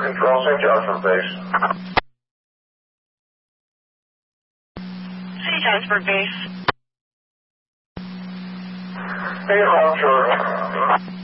Control, St. John's Base. St. Johnsburg Base. Hey, Long Shore.